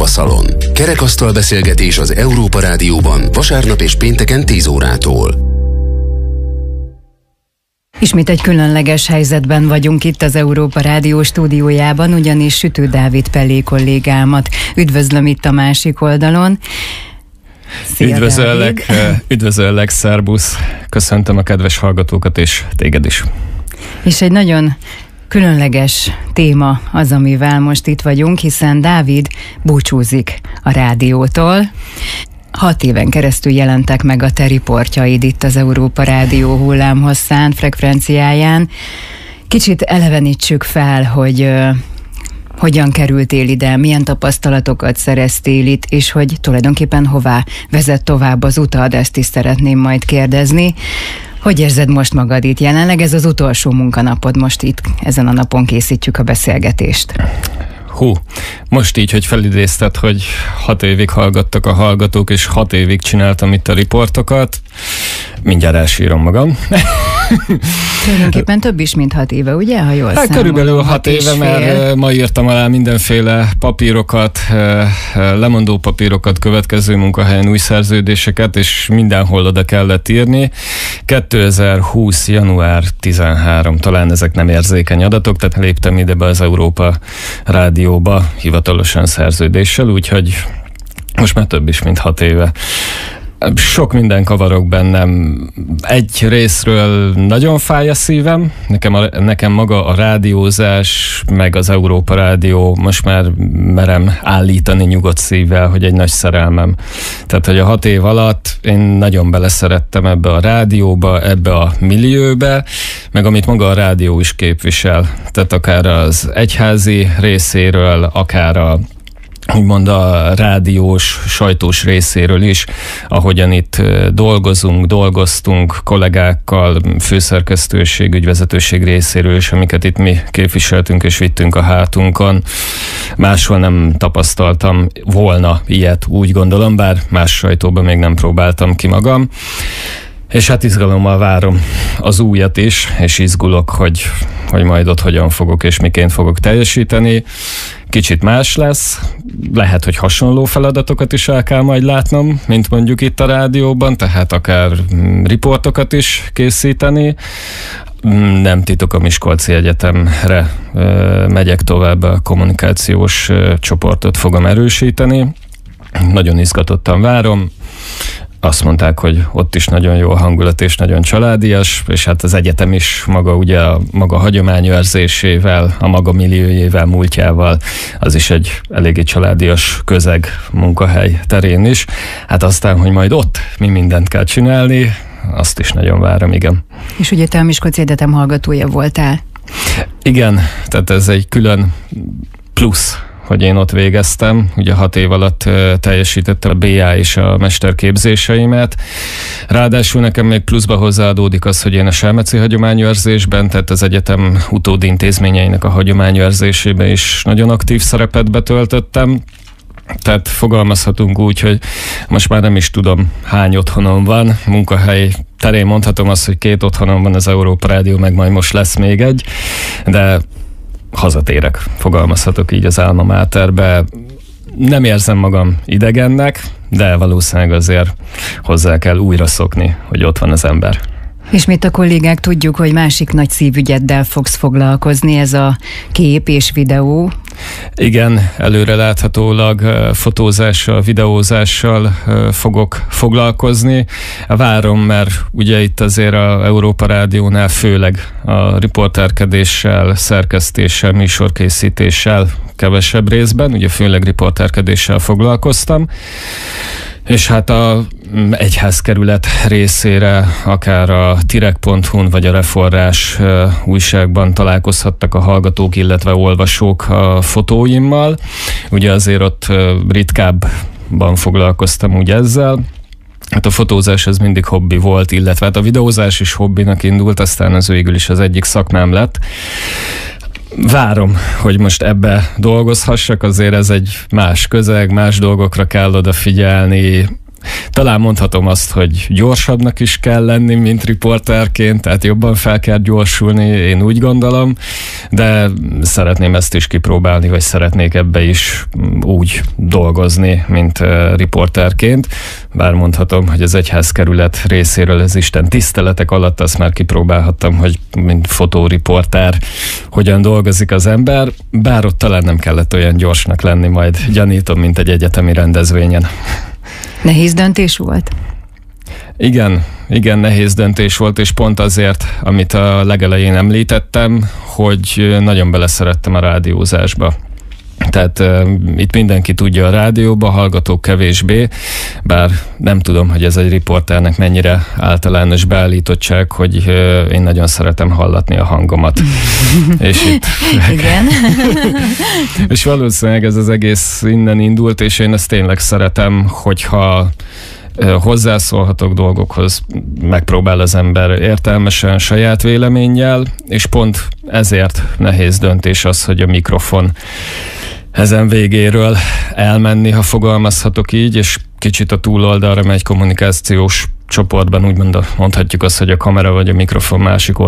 Európa-szalon. Kerekasztal beszélgetés az Európa Rádióban vasárnap és pénteken 10 órától. Ismét egy különleges helyzetben vagyunk itt az Európa Rádió stúdiójában, ugyanis Sütő Dávid Pellé kollégámat üdvözlöm itt a másik oldalon. Szia, üdvözöllek, szerbusz! Köszöntöm a kedves hallgatókat és téged is. És egy nagyon különleges téma az, amivel most itt vagyunk, hiszen Dávid búcsúzik a rádiótól. 6 éven keresztül jelentek meg a te riportjaid itt az Európa Rádió hullámhosszán, frekvenciáján. Kicsit elevenítsük fel, hogy hogyan kerültél ide, milyen tapasztalatokat szereztél itt, és hogy tulajdonképpen hová vezet tovább az utad, ezt is szeretném majd kérdezni. Hogy érzed most magad itt? Jelenleg ez az utolsó munkanapod, most itt ezen a napon készítjük a beszélgetést. Most így, hogy felidézted, hogy 6 évig hallgattak a hallgatók, és 6 évig csináltam itt a riportokat, mindjárt elsírom magam. Tulajdonképpen több is, mint 6 éve, ugye? Ha jól számolom. Körülbelül 6 éve, mert ma írtam alá mindenféle papírokat, lemondó papírokat, következő munkahelyen új szerződéseket, és mindenhol oda kellett írni. 2020. január 13, talán ezek nem érzékeny adatok, tehát léptem ide be az Európa Rádióba hivatalosan szerződéssel, úgyhogy most már több is, mint 6 éve. Sok minden kavarok bennem. Egy részről nagyon fáj a szívem, nekem maga a rádiózás, meg az Európa Rádió, most már merem állítani nyugodt szívvel, hogy egy nagy szerelmem. Tehát, hogy a 6 év alatt én nagyon beleszerettem ebbe a rádióba, ebbe a millióbe, meg amit maga a rádió is képvisel. Tehát akár az egyházi részéről, akár úgymond a rádiós, sajtós részéről is, ahogyan itt dolgoztunk kollégákkal, főszerkesztőség, ügyvezetőség részéről is, amiket itt mi képviseltünk és vittünk a hátunkon. Máshol nem tapasztaltam volna ilyet, úgy gondolom, bár más sajtóban még nem próbáltam ki magam. És hát izgalommal várom az újat is, és izgulok, hogy majd ott hogyan fogok és miként fogok teljesíteni. Kicsit más lesz, lehet, hogy hasonló feladatokat is el kell majd látnom, mint mondjuk itt a rádióban, tehát akár riportokat is készíteni. Nem titok, a Miskolci Egyetemre megyek tovább, a kommunikációs csoportot fogom erősíteni. Nagyon izgatottan várom. Azt mondták, hogy ott is nagyon jó a hangulat és nagyon családias, és hát az egyetem is maga ugye a maga hagyományőrzésével, a maga milliójével, múltjával, az is egy eléggé családias közeg munkahely terén is. Hát aztán, hogy majd ott mi mindent kell csinálni, azt is nagyon várom, igen. És ugye te a Miskolci Egyetem hallgatója voltál? Igen, tehát ez egy külön plusz, hogy én ott végeztem. Ugye 6 év alatt teljesítettem a BA és a mesterképzéseimet. Ráadásul nekem még pluszba hozzáadódik az, hogy én a selmeci hagyományőrzésben, tehát az egyetem utódi intézményeinek a hagyományőrzésében is nagyon aktív szerepet betöltöttem. Tehát fogalmazhatunk úgy, hogy most már nem is tudom, hány otthonom van. Munkahely terén mondhatom azt, hogy 2 otthonom van az Európa Rádió, meg majd most lesz még egy, de hazatérek, fogalmazhatok így az alma materbe. Nem érzem magam idegennek, de valószínűleg azért hozzá kell újra szokni, hogy ott van az ember. Ismét a kollégák tudjuk, hogy másik nagy szívügyeddel fogsz foglalkozni, ez a kép és videó. Igen, előreláthatólag fotózással, videózással fogok foglalkozni. Várom, mert ugye itt azért az Európa Rádiónál főleg a riporterkedéssel, szerkesztéssel, műsorkészítéssel kevesebb részben, ugye főleg riporterkedéssel foglalkoztam. És hát a egyházkerület részére akár a tirek.hu-n vagy a Reforrás újságban találkozhattak a hallgatók, illetve olvasók a fotóimmal. Ugye azért ott ritkábban foglalkoztam úgy ezzel. Hát a fotózás ez mindig hobbi volt, illetve hát a videózás is hobbinak indult, aztán az végül is az egyik szakmám lett. Várom, hogy most ebbe dolgozhassak, azért ez egy más közeg, más dolgokra kell odafigyelni, talán mondhatom azt, hogy gyorsabbnak is kell lenni, mint riporterként, tehát jobban fel kell gyorsulni, én úgy gondolom, de szeretném ezt is kipróbálni, vagy szeretnék ebbe is úgy dolgozni, mint riporterként. Bár mondhatom, hogy az egyházkerület részéről az Isten tiszteletek alatt azt már kipróbálhattam, hogy mint fotóriporter hogyan dolgozik az ember, bár ott talán nem kellett olyan gyorsnak lenni, majd gyanítom, mint egy egyetemi rendezvényen. Nehéz döntés volt? Igen, nehéz döntés volt, és pont azért, amit a legelején említettem, hogy nagyon beleszerettem a rádiózásba. Tehát itt mindenki tudja a rádióba, hallgatók kevésbé, bár nem tudom, hogy ez egy riporternek mennyire általános beállítottság, hogy én nagyon szeretem hallatni a hangomat. És itt, igen. És valószínűleg ez az egész innen indult, és én ezt tényleg szeretem, hogyha hozzászólhatok dolgokhoz, megpróbál az ember értelmesen, saját véleménnyel, és pont ezért nehéz döntés az, hogy a mikrofon ezen végéről elmenni, ha fogalmazhatok így, és kicsit a túloldalra megy kommunikációs csoportban, úgymond mondhatjuk azt, hogy a kamera vagy a mikrofon másik